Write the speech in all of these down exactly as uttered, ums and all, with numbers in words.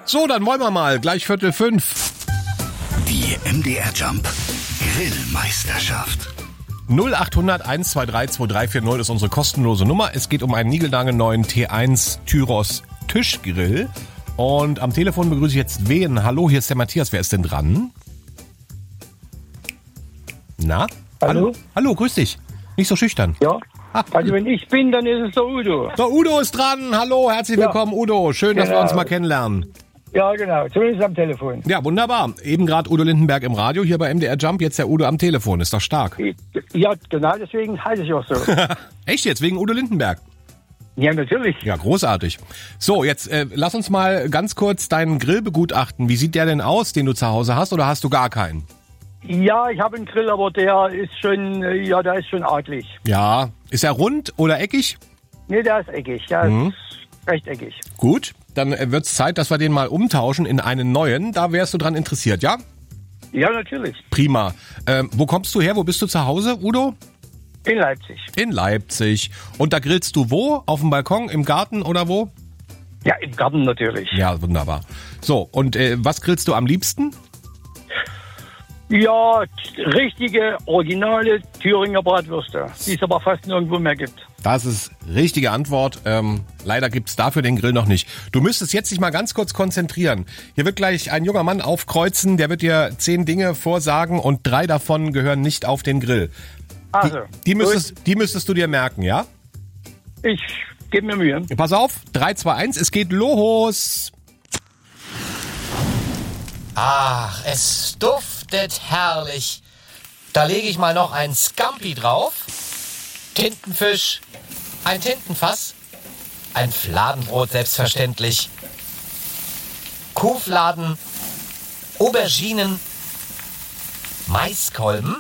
So, dann wollen wir mal. Gleich Viertel fünf. Die M D R Jump Grillmeisterschaft. null achthundert eins zwei drei zwei drei vier null ist unsere kostenlose Nummer. Es geht um einen niegelnagelneuen T eins Tyros Tischgrill. Und am Telefon begrüße ich jetzt wen? Hallo, hier ist der Matthias. Wer ist denn dran? Na? Hallo? Hallo, Hallo, grüß dich. Nicht so schüchtern. Ja. Also wenn ich bin, dann ist es der Udo. Der Udo ist dran. Hallo, herzlich willkommen, ja. Udo. Schön, dass genau. wir uns mal kennenlernen. Ja, genau. Zumindest am Telefon. Ja, wunderbar. Eben gerade Udo Lindenberg im Radio, hier bei M D R Jump, jetzt der Udo am Telefon. Ist doch stark. Ja, genau, deswegen heiße ich auch so. Echt jetzt? Wegen Udo Lindenberg? Ja, natürlich. Ja, großartig. So, jetzt äh, lass uns mal ganz kurz deinen Grill begutachten. Wie sieht der denn aus, den du zu Hause hast, oder hast du gar keinen? Ja, ich habe einen Grill, aber der ist schon, ja, der ist schon adlig. Ja. Ist er rund oder eckig? Nee, der ist eckig. Der mhm. ist rechteckig. Gut, dann wird es Zeit, dass wir den mal umtauschen in einen neuen. Da wärst du dran interessiert, ja? Ja, natürlich. Prima. Ähm, wo kommst du her? Wo bist du zu Hause, Udo? In Leipzig. In Leipzig. Und da grillst du wo? Auf dem Balkon, im Garten oder wo? Ja, im Garten natürlich. Ja, wunderbar. So, und äh, was grillst du am liebsten? Ja, richtige, originale Thüringer Bratwürste, die es aber fast nirgendwo mehr gibt. Das ist richtige Antwort. Ähm, leider gibt's dafür den Grill noch nicht. Du müsstest jetzt dich mal ganz kurz konzentrieren. Hier wird gleich ein junger Mann aufkreuzen, der wird dir zehn Dinge vorsagen und drei davon gehören nicht auf den Grill. Also, die, die, müsstest, die müsstest du dir merken, ja? Ich gebe mir Mühe. Pass auf, drei, zwei, eins, es geht los. Ach, es duftet herrlich. Da lege ich mal noch ein Scampi drauf, Tintenfisch, ein Tintenfass, ein Fladenbrot selbstverständlich, Kuhfladen, Auberginen, Maiskolben,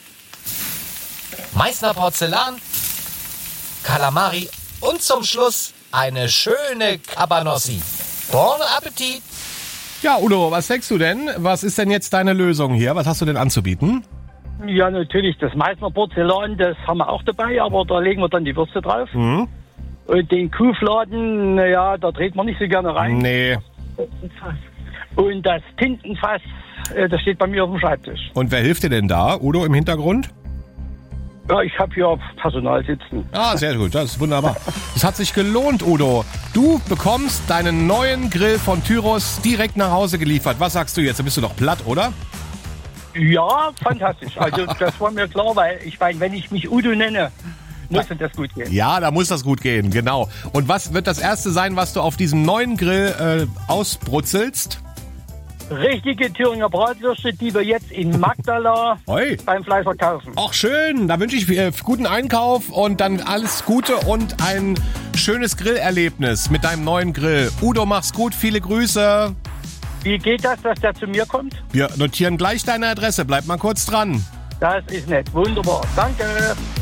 Meißner Porzellan, Kalamari und zum Schluss eine schöne Cabanossi. Bon Appetit! Ja, Udo, was denkst du denn? Was ist denn jetzt deine Lösung hier? Was hast du denn anzubieten? Ja, natürlich, das Meißner Porzellan, das haben wir auch dabei, aber da legen wir dann die Würste drauf. Mhm. Und den Kuhfladen, naja, da dreht man nicht so gerne rein. Nee. Und das Tintenfass, das steht bei mir auf dem Schreibtisch. Und wer hilft dir denn da, Udo, im Hintergrund? Ja, ich habe hier Personal sitzen. Ah, sehr gut, das ist wunderbar. Es hat sich gelohnt, Udo. Du bekommst deinen neuen Grill von Tyros direkt nach Hause geliefert. Was sagst du jetzt? Da bist du doch platt, oder? Ja, fantastisch. Also das war mir klar, weil ich meine, wenn ich mich Udo nenne, muss ja. das gut gehen. Ja, da muss das gut gehen, genau. Und was wird das Erste sein, was du auf diesem neuen Grill äh, ausbrutzelst? Richtige Thüringer Bratwürste, die wir jetzt in Magdala Hoi. beim Fleischer kaufen. Ach schön, da wünsche ich äh, guten Einkauf und dann alles Gute und ein schönes Grillerlebnis mit deinem neuen Grill. Udo, mach's gut, viele Grüße. Wie geht das, dass der zu mir kommt? Wir notieren gleich deine Adresse, bleib mal kurz dran. Das ist nett, wunderbar. Danke.